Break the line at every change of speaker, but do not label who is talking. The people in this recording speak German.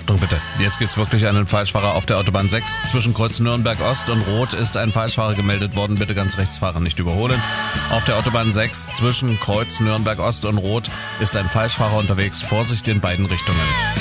Achtung bitte, jetzt gibt's wirklich einen Falschfahrer auf der Autobahn 6. Zwischen Kreuz Nürnberg Ost und Rot ist ein Falschfahrer gemeldet worden. Bitte ganz rechts fahren, nicht überholen. Auf der Autobahn 6 zwischen Kreuz Nürnberg Ost und Rot ist ein Falschfahrer unterwegs. Vorsicht in beiden Richtungen.